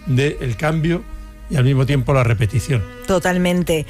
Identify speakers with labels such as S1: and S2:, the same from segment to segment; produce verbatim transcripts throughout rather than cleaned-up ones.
S1: del cambio y al mismo tiempo la repetición.
S2: Totalmente.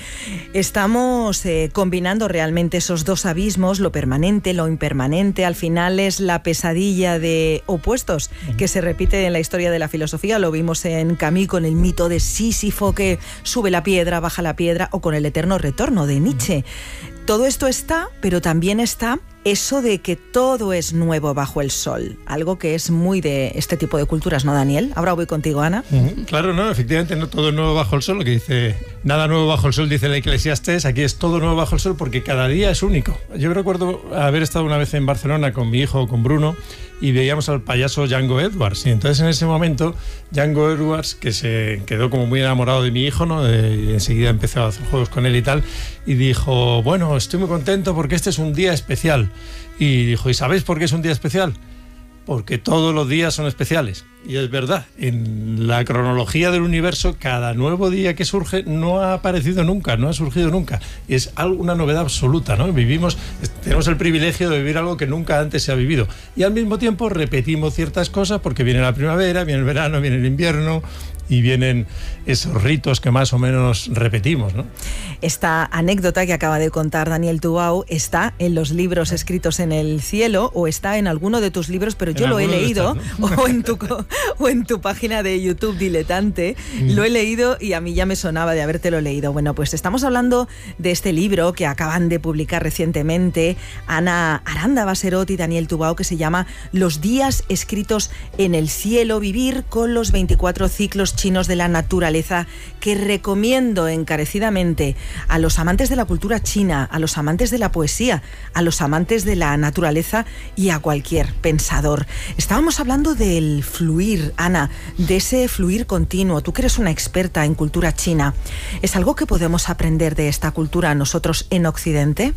S2: Estamos eh, combinando realmente esos dos abismos, lo permanente, lo impermanente. Al final es la pesadilla de opuestos uh-huh. que se repite en la historia de la filosofía. Lo vimos en Camus con el mito de Sísifo que sube la piedra, baja la piedra, o con el eterno retorno de Nietzsche. Uh-huh. Todo esto está, pero también está eso de que todo es nuevo bajo el sol, algo que es muy de este tipo de culturas, ¿no, Daniel? Ahora voy contigo, Ana.
S1: Uh-huh. Claro, no, efectivamente, no todo es nuevo bajo el sol, lo que dice, nada nuevo bajo el sol, dice el Eclesiastés, aquí es todo nuevo bajo el sol porque cada día es único. Yo recuerdo haber estado una vez en Barcelona con mi hijo, con Bruno, y veíamos al payaso Django Edwards, y entonces en ese momento Django Edwards, que se quedó como muy enamorado de mi hijo, ¿no? Y enseguida empezó a hacer juegos con él y tal, y dijo, bueno, estoy muy contento porque este es un día especial. Y dijo, ¿y sabéis por qué es un día especial? Porque todos los días son especiales. Y es verdad, en la cronología del universo, cada nuevo día que surge no ha aparecido nunca, no ha surgido nunca. Y es algo, una novedad absoluta, ¿no? Vivimos, tenemos el privilegio de vivir algo que nunca antes se ha vivido. Y al mismo tiempo repetimos ciertas cosas porque viene la primavera, viene el verano, viene el invierno, y vienen esos ritos que más o menos repetimos, ¿no?
S2: Esta anécdota que acaba de contar Daniel Tubau está en los libros escritos en el cielo, o está en alguno de tus libros, pero yo lo he leído, están, ¿no? o, en tu, o en tu página de YouTube Diletante, mm. lo he leído y a mí ya me sonaba de habértelo leído. Bueno, pues estamos hablando de este libro que acaban de publicar recientemente Ana Aranda Baserot y Daniel Tubau, que se llama Los días escritos en el cielo, vivir con los veinticuatro ciclos chinos de la naturaleza, que recomiendo encarecidamente a los amantes de la cultura china, a los amantes de la poesía, a los amantes de la naturaleza y a cualquier pensador. Estábamos hablando del fluir, Ana, de ese fluir continuo. Tú que eres una experta en cultura china, ¿es algo que podemos aprender de esta cultura nosotros en Occidente?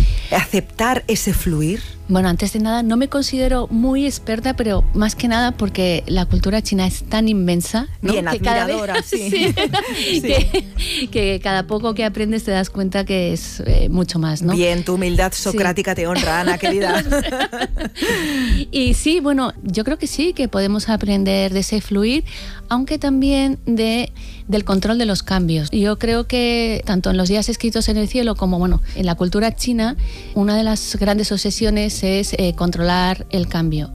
S2: ¿Aceptar ese fluir?
S3: Bueno, antes de nada, no me considero muy experta, pero más que nada porque la cultura china es tan inmensa, ¿no?
S2: Bien,
S3: que
S2: admiradora,
S3: cada vez,
S2: sí.
S3: sí,
S2: sí.
S3: Que, que cada poco que aprendes te das cuenta que es eh, mucho más, ¿no?
S2: Bien, tu humildad socrática sí. te honra, Ana, querida.
S3: Y sí, bueno, yo creo que sí, que podemos aprender de ese fluir, aunque también de, del control de los cambios. Yo creo que tanto en los días escritos en el cielo como, bueno, en la cultura china, una de las grandes obsesiones es eh, controlar el cambio,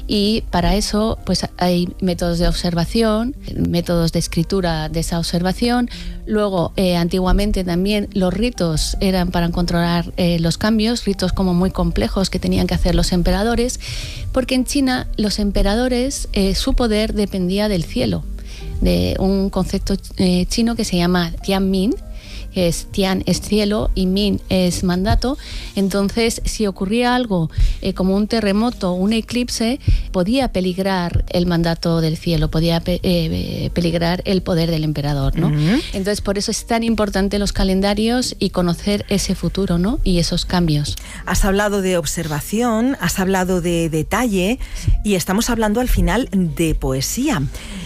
S3: y para eso pues hay métodos de observación, métodos de escritura de esa observación. Luego eh, antiguamente también los ritos eran para controlar eh, los cambios, ritos como muy complejos que tenían que hacer los emperadores, porque en China los emperadores, eh, su poder dependía del cielo, de un concepto eh, chino que se llama Tianmin, que es Tian es cielo y Min es mandato. Entonces, si ocurría algo eh, como un terremoto, un eclipse, podía peligrar el mandato del cielo, podía pe- eh, peligrar el poder del emperador, ¿no? Uh-huh. Entonces, por eso es tan importante los calendarios y conocer ese futuro, ¿no? Y esos cambios.
S2: Has hablado de observación, has hablado de detalle, y estamos hablando al final de poesía.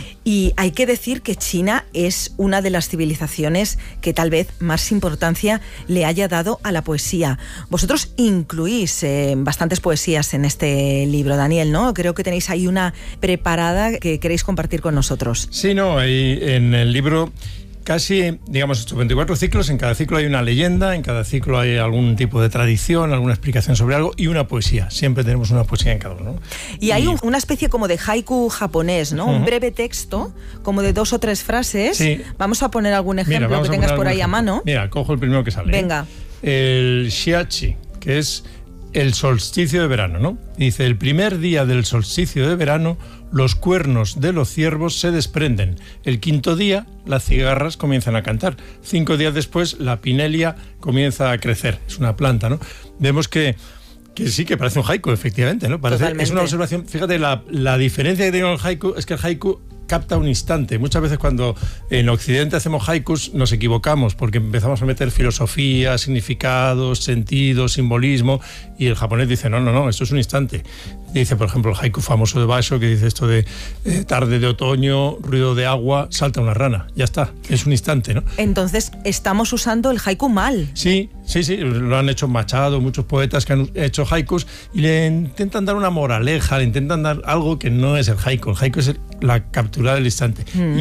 S2: Y hay que decir que China es una de las civilizaciones que tal vez más importancia le haya dado a la poesía. Vosotros incluís eh, bastantes poesías en este libro, Daniel, ¿no? Creo que tenéis ahí una preparada que queréis compartir con nosotros.
S1: Sí, no, hay en el libro casi, digamos, estos veinticuatro ciclos, en cada ciclo hay una leyenda, en cada ciclo hay algún tipo de tradición, alguna explicación sobre algo y una poesía. Siempre tenemos una poesía en cada uno.
S2: Y, y hay un, una especie como de haiku japonés, ¿no? Uh-huh. Un breve texto, como de dos o tres frases. Sí. Vamos a poner algún ejemplo Mira, que tengas por ahí ejemplo. a mano.
S1: Mira, cojo el primero que sale.
S2: Venga.
S1: El Xiachi, que es el solsticio de verano, ¿no? Dice, el primer día del solsticio de verano, los cuernos de los ciervos se desprenden. El quinto día, las cigarras comienzan a cantar. Cinco días después, la pinelia comienza a crecer. Es una planta, ¿no? Vemos que, que sí, que parece un haiku, efectivamente, ¿no? Parece, es una observación. Fíjate, la, la diferencia que tiene con el haiku es que el haiku capta un instante. Muchas veces cuando en Occidente hacemos haikus nos equivocamos porque empezamos a meter filosofía, significados, sentidos, simbolismo, y el japonés dice, no, no, no, esto es un instante. Dice, por ejemplo, el haiku famoso de Basho, que dice esto de eh, tarde de otoño, ruido de agua, salta una rana. Ya está, es un instante, ¿no?
S2: Entonces, estamos usando el haiku mal.
S1: Sí, sí, sí, lo han hecho Machado, muchos poetas que han hecho haikus, y le intentan dar una moraleja, le intentan dar algo que no es el haiku. El haiku es el, la captura del instante. Mm.